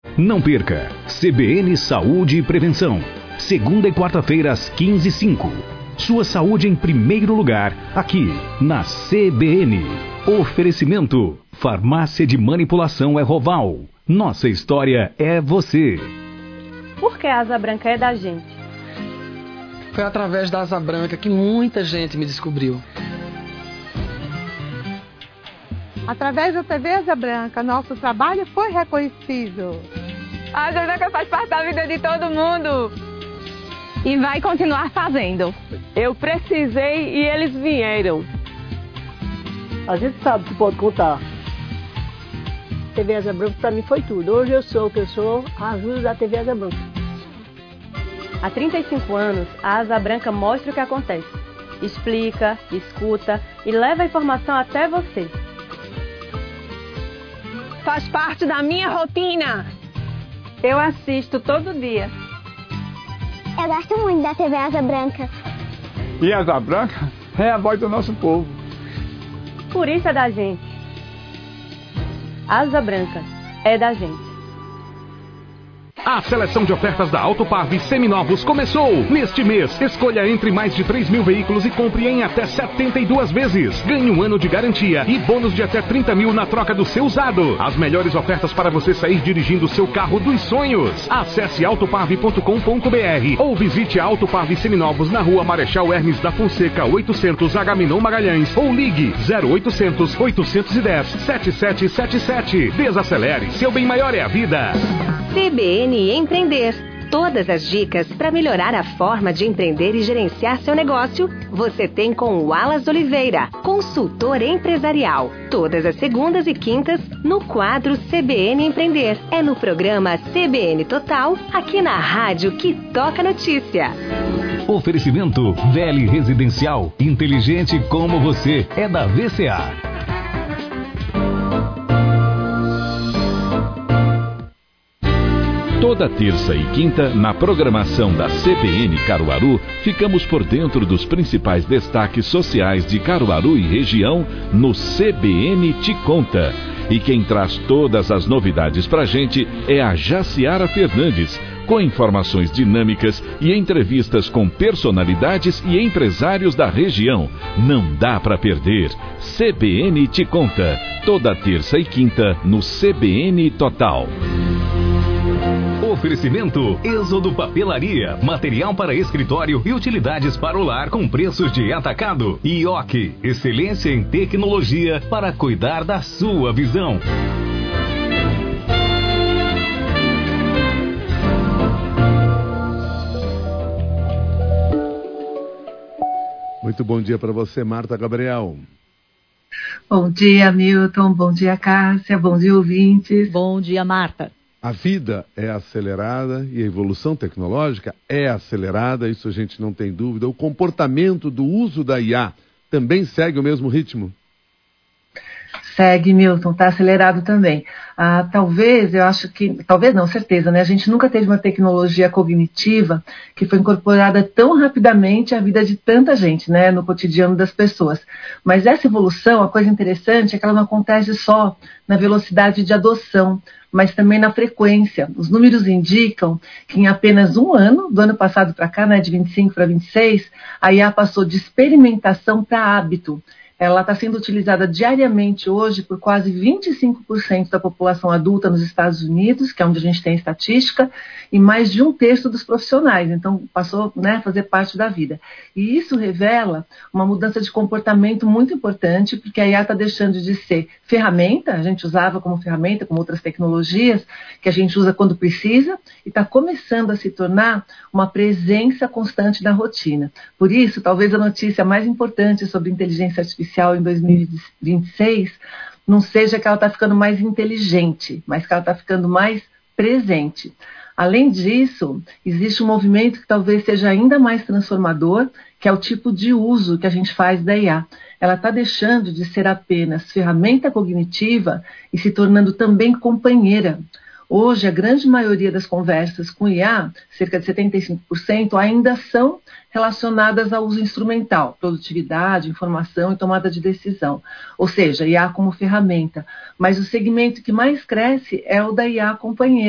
Não perca, CBN Saúde e Prevenção, segunda e quarta-feira às 15h05. Sua saúde em primeiro lugar, aqui na CBN. Oferecimento, Farmácia de Manipulação é Roval. Nossa história é você. Por que a Asa Branca é da gente? Foi através da Asa Branca que muita gente me descobriu. Através da TV Asa Branca, nosso trabalho foi reconhecido. A Asa Branca faz parte da vida de todo mundo. E vai continuar fazendo. Eu precisei e eles vieram. A gente sabe que pode contar. TV Asa Branca para mim foi tudo. Hoje eu sou o que eu sou, a ajuda da TV Asa Branca. Há 35 anos, a Asa Branca mostra o que acontece. Explica, escuta e leva a informação até você. Faz parte da minha rotina. Eu assisto todo dia. Eu gosto muito da TV Asa Branca. E a Asa Branca é a voz do nosso povo. Por isso é da gente. Asa Branca é da gente. A seleção de ofertas da Autoparv seminovos começou! Neste mês, escolha entre mais de 3 mil veículos e compre em até 72 vezes. Ganhe um ano de garantia e bônus de até 30 mil na troca do seu usado. As melhores ofertas para você sair dirigindo o seu carro dos sonhos. Acesse autoparv.com.br ou visite a Autoparv Seminovos na rua Marechal Hermes da Fonseca 800 Agamenon Magalhães ou ligue 0800 810 7777. Desacelere, seu bem maior é a vida. CBN Empreender. Todas as dicas para melhorar a forma de empreender e gerenciar seu negócio, você tem com o Wallace Oliveira, consultor empresarial. Todas as segundas e quintas, no quadro CBN Empreender. É no programa CBN Total, aqui na rádio que toca notícia. Oferecimento Vele Residencial, inteligente como você, é da VCA. Toda terça e quinta, na programação da CBN Caruaru, ficamos por dentro dos principais destaques sociais de Caruaru e região no CBN Te Conta. E quem traz todas as novidades pra gente é a Jaciara Fernandes, com informações dinâmicas e entrevistas com personalidades e empresários da região. Não dá pra perder. CBN Te Conta, toda terça e quinta no CBN Total. Oferecimento Êxodo Papelaria, material para escritório e utilidades para o lar com preços de atacado. IOC, excelência em tecnologia para cuidar da sua visão. Muito bom dia para você, Marta Gabriel. Bom dia, Milton. Bom dia, Cássia. Bom dia, ouvintes. Bom dia, Marta. A vida é acelerada e a evolução tecnológica é acelerada, isso a gente não tem dúvida. O comportamento do uso da IA também segue o mesmo ritmo? Segue, Milton, está acelerado também. Talvez, eu acho que, talvez não, certeza, né? A gente nunca teve uma tecnologia cognitiva que foi incorporada tão rapidamente à vida de tanta gente, né? No cotidiano das pessoas. Mas essa evolução, a coisa interessante é que ela não acontece só na velocidade de adoção, mas também na frequência. Os números indicam que em apenas um ano, do ano passado para cá, né, de 25 para 26, a IA passou de experimentação para hábito. Ela está sendo utilizada diariamente hoje por quase 25% da população adulta nos Estados Unidos, que é onde a gente tem estatística, e mais de 1/3 dos profissionais. Então, passou, né, a fazer parte da vida. E isso revela uma mudança de comportamento muito importante, porque a IA está deixando de ser ferramenta, a gente usava como ferramenta, como outras tecnologias, que a gente usa quando precisa, e está começando a se tornar uma presença constante da rotina. Por isso, talvez a notícia mais importante sobre inteligência artificial em 2026 não seja que ela está ficando mais inteligente, mas que ela está ficando mais presente. Além disso, existe um movimento que talvez seja ainda mais transformador, que é o tipo de uso que a gente faz da IA. Ela está deixando de ser apenas ferramenta cognitiva e se tornando também companheira. Hoje, a grande maioria das conversas com IA, cerca de 75%, ainda são relacionadas ao uso instrumental, produtividade, informação e tomada de decisão. Ou seja, IA como ferramenta. Mas o segmento que mais cresce é o da IA companheira.